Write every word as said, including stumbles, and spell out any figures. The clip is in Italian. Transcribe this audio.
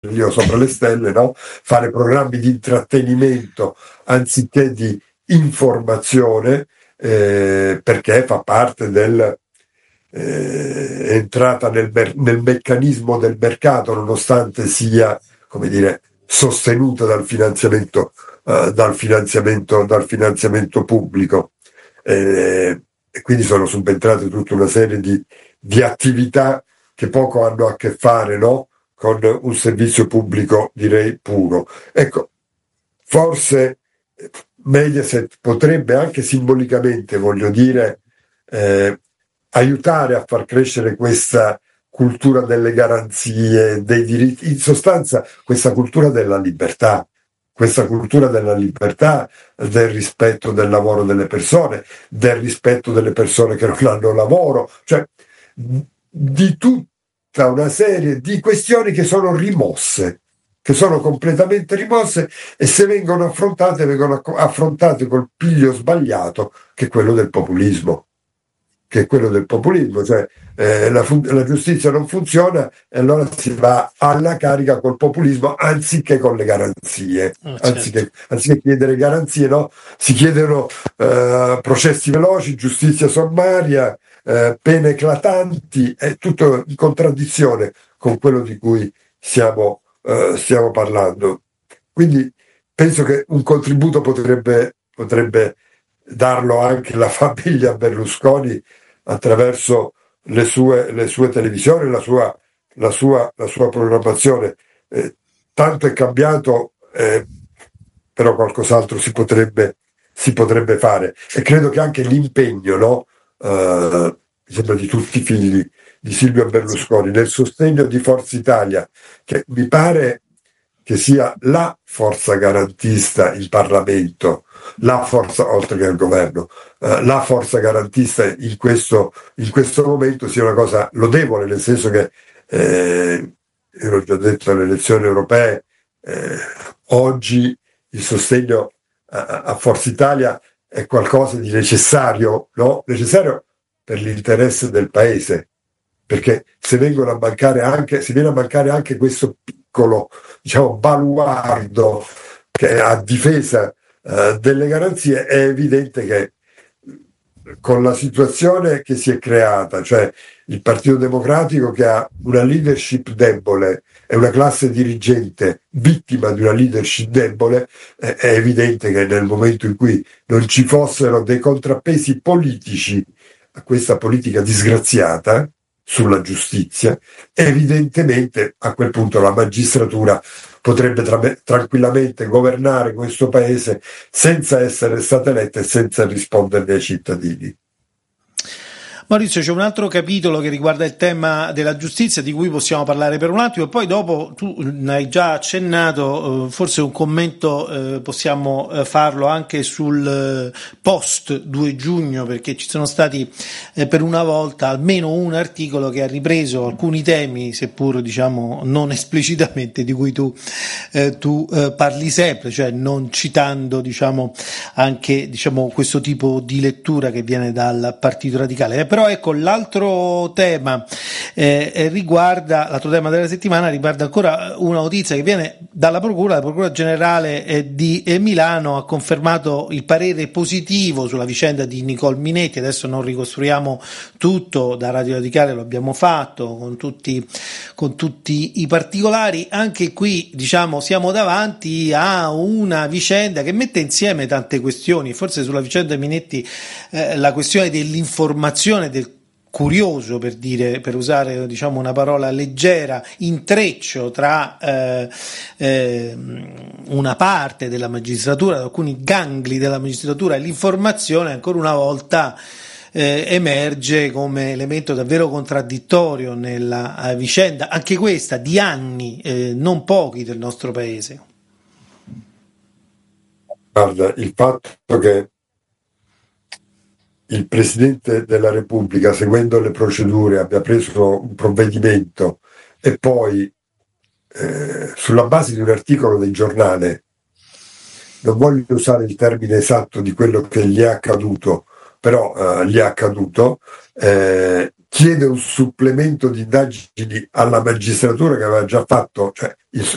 io sopra le stelle, no? Fare programmi di intrattenimento anziché di informazione, eh, perché fa parte del eh, entrata nel, mer- nel meccanismo del mercato, nonostante sia, come dire, sostenuta dal finanziamento, eh, dal finanziamento, dal finanziamento pubblico. Eh, e quindi sono subentrate tutta una serie di, di attività che poco hanno a che fare, no? Con un servizio pubblico, direi, puro. Ecco, forse Mediaset potrebbe anche simbolicamente, voglio dire, eh, aiutare a far crescere questa cultura delle garanzie, dei diritti, in sostanza questa cultura della libertà, questa cultura della libertà, del rispetto del lavoro delle persone, del rispetto delle persone che non hanno lavoro, cioè di tutta una serie di questioni che sono rimosse, che sono completamente rimosse, e se vengono affrontate, vengono affrontate col piglio sbagliato, che è quello del populismo. che è quello del populismo, cioè eh, la, fun- la giustizia non funziona e allora si va alla carica col populismo anziché con le garanzie, Oh, certo. anziché, anziché chiedere garanzie, no? Si chiedono eh, processi veloci, giustizia sommaria, eh, pene eclatanti, è tutto in contraddizione con quello di cui stiamo, eh, stiamo parlando. Quindi penso che un contributo potrebbe, potrebbe darlo anche la famiglia Berlusconi attraverso le sue, le sue televisioni, la sua, la sua, la sua programmazione. Eh, tanto è cambiato, eh, però qualcos'altro si potrebbe, si potrebbe fare. E credo che anche l'impegno, no? Eh, mi sembra di tutti i figli di Silvio Berlusconi, nel sostegno di Forza Italia, che mi pare che sia la forza garantista in Parlamento, la forza, oltre che al governo, eh, la forza garantista in questo, in questo momento sia una cosa lodevole, nel senso che, eh, io l'ho già detto alle elezioni europee, eh, oggi il sostegno a, a Forza Italia è qualcosa di necessario, no? Necessario per l'interesse del paese, perché se vengono a mancare anche, se viene a mancare anche questo piccolo, diciamo, baluardo che è a difesa eh, delle garanzie, è evidente che con la situazione che si è creata, cioè il Partito Democratico che ha una leadership debole e una classe dirigente vittima di una leadership debole, eh, è evidente che nel momento in cui non ci fossero dei contrappesi politici a questa politica disgraziata sulla giustizia, evidentemente a quel punto la magistratura potrebbe tra- tranquillamente governare questo paese senza essere stata eletta e senza risponderne ai cittadini. Maurizio, c'è un altro capitolo che riguarda il tema della giustizia di cui possiamo parlare per un attimo, e poi dopo tu ne hai già accennato, eh, forse un commento eh, possiamo eh, farlo anche sul eh, post due giugno, perché ci sono stati eh, per una volta almeno un articolo che ha ripreso alcuni temi, seppur diciamo non esplicitamente, di cui tu, eh, tu eh, parli sempre, cioè non citando diciamo anche diciamo questo tipo di lettura che viene dal Partito Radicale. Però ecco, l'altro tema eh, riguarda, l'altro tema della settimana riguarda ancora una notizia che viene dalla Procura. La Procura Generale eh, di eh, Milano ha confermato il parere positivo sulla vicenda di Nicole Minetti. Adesso non ricostruiamo tutto, da Radio Radicale lo abbiamo fatto con tutti, con tutti i particolari. Anche qui diciamo siamo davanti a una vicenda che mette insieme tante questioni. Forse sulla vicenda Minetti eh, la questione dell'informazione, del curioso, per dire, per usare diciamo una parola leggera, intreccio tra eh, eh, una parte della magistratura, alcuni gangli della magistratura e l'informazione, ancora una volta eh, emerge come elemento davvero contraddittorio nella eh, vicenda, anche questa di anni, eh, non pochi, del nostro paese. Guarda, il fatto che il Presidente della Repubblica, seguendo le procedure, abbia preso un provvedimento e poi, eh, sulla base di un articolo del giornale, non voglio usare il termine esatto di quello che gli è accaduto, però eh, gli è accaduto, eh, chiede un supplemento di indagini alla magistratura che aveva già fatto, cioè il